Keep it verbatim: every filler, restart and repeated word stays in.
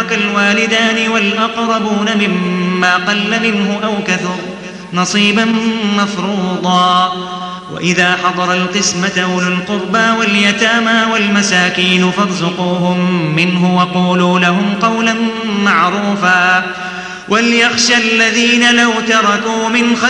ترك الوالدان والأقربون مما قل منه أو كثر نصيبا مفروضا. وإذا حضر القسمة أولو القربى واليتامى والمساكين فارزقوهم منه وقولوا لهم قولا معروفا. وليخشى الذين لو تركوا من